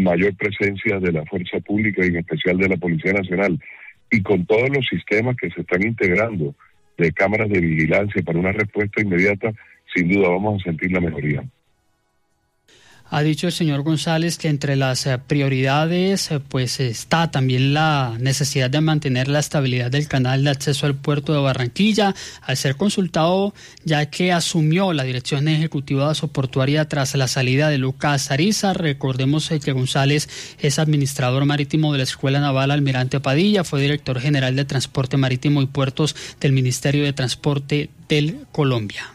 mayor presencia de la fuerza pública y en especial de la Policía Nacional, y con todos los sistemas que se están integrando de cámaras de vigilancia para una respuesta inmediata, sin duda vamos a sentir la mejoría. Ha dicho el señor González que entre las prioridades pues está también la necesidad de mantener la estabilidad del canal de acceso al puerto de Barranquilla, al ser consultado ya que asumió la dirección ejecutiva portuaria tras la salida de Lucas Ariza. Recordemos que González es administrador marítimo de la Escuela Naval Almirante Padilla, fue director general de Transporte Marítimo y Puertos del Ministerio de Transporte de Colombia.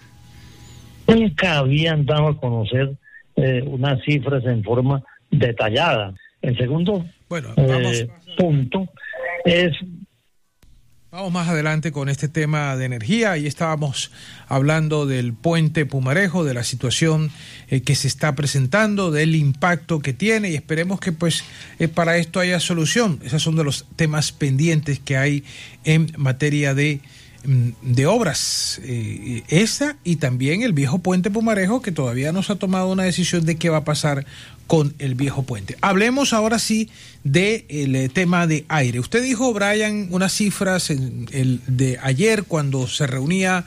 Nunca habían dado a conocer unas cifras en forma detallada. El segundo punto es... Vamos más adelante con este tema de energía. Ahí estábamos hablando del puente Pumarejo, de la situación que se está presentando, del impacto que tiene, y esperemos que para esto haya solución. Esos son de los temas pendientes que hay en materia de obras, esa y también el viejo puente Pumarejo, que todavía no se ha tomado una decisión de qué va a pasar con el viejo puente. Hablemos ahora sí del tema de aire. Usted dijo, Brian, unas cifras de ayer cuando se reunía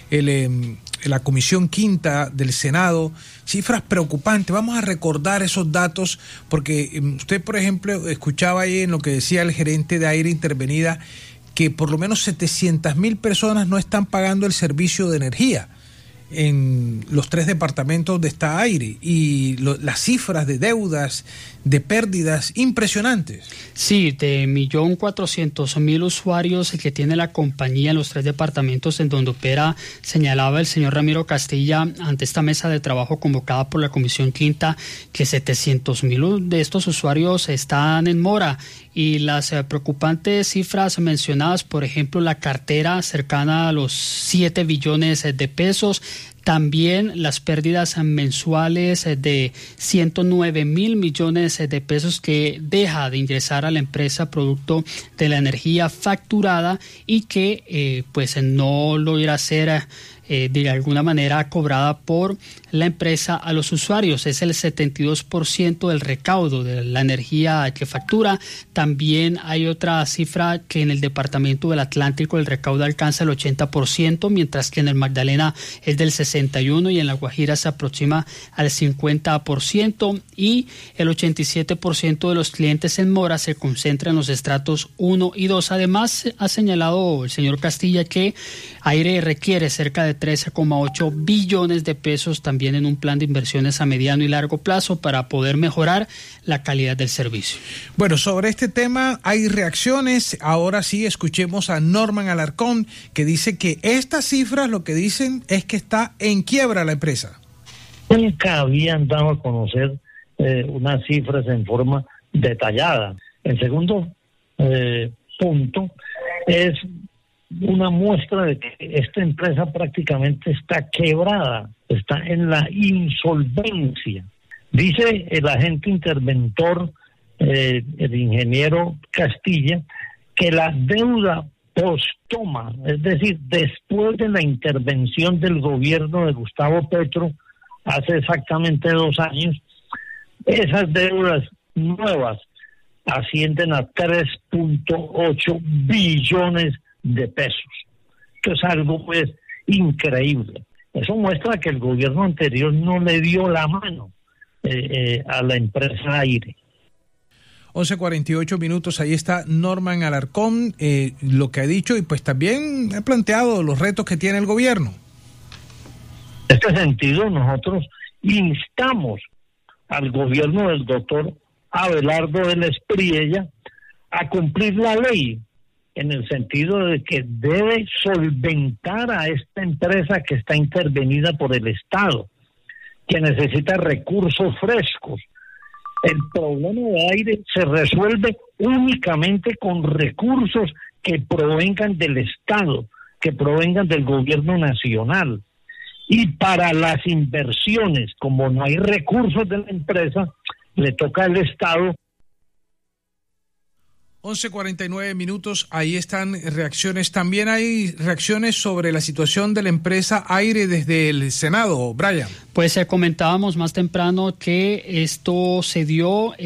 la Comisión Quinta del Senado, cifras preocupantes. Vamos a recordar esos datos porque usted, por ejemplo, escuchaba ahí en lo que decía el gerente de Aire Intervenida que por lo menos 700,000 personas no están pagando el servicio de energía en los 3 departamentos donde está Aire, y las cifras de deudas, de pérdidas impresionantes. Sí, de 1.400.000 usuarios que tiene la compañía en los 3 departamentos en donde opera, señalaba el señor Ramiro Castilla ante esta mesa de trabajo convocada por la Comisión Quinta, que 700.000 de estos usuarios están en mora, y las preocupantes cifras mencionadas, por ejemplo, la cartera cercana a los 7 billones de pesos, también las pérdidas mensuales de 109.000 millones de pesos que deja de ingresar a la empresa producto de la energía facturada y que no lo irá a ser de alguna manera cobrada por la empresa a los usuarios. Es el 72% del recaudo de la energía que factura. También hay otra cifra que en el departamento del Atlántico el recaudo alcanza el 80%, mientras que en el Magdalena es del 61% y en la Guajira se aproxima al 50%, y el 87% de los clientes en mora se concentra en los estratos 1 y 2. Además, ha señalado el señor Castilla que Aire requiere cerca de 13,8 billones de pesos también en un plan de inversiones a mediano y largo plazo para poder mejorar la calidad del servicio. Bueno, sobre este tema hay reacciones. Ahora sí, escuchemos a Norman Alarcón, que dice que estas cifras lo que dicen es que está en quiebra la empresa. Nunca habían dado a conocer unas cifras en forma detallada. El segundo punto es una muestra de que esta empresa prácticamente está quebrada, está en la insolvencia. Dice el agente interventor, el ingeniero Castilla, que la deuda post-toma, es decir, después de la intervención del gobierno de Gustavo Petro hace exactamente 2 años, esas deudas nuevas ascienden a 3.8 billones de pesos. Esto es algo pues increíble. Eso muestra que el gobierno anterior no le dio la mano a la empresa Aire. 11:48, ahí está Norman Alarcón, lo que ha dicho, y pues también ha planteado los retos que tiene el gobierno. En este sentido, nosotros instamos al gobierno del doctor Abelardo del Espriella a cumplir la ley, en el sentido de que debe solventar a esta empresa que está intervenida por el Estado, que necesita recursos frescos. El problema de Aire se resuelve únicamente con recursos que provengan del Estado, que provengan del gobierno nacional. Y para las inversiones, como no hay recursos de la empresa, le toca al Estado. 11:49, ahí están reacciones. También hay reacciones sobre la situación de la empresa Aire desde el Senado, Brian. Pues comentábamos más temprano que esto se dio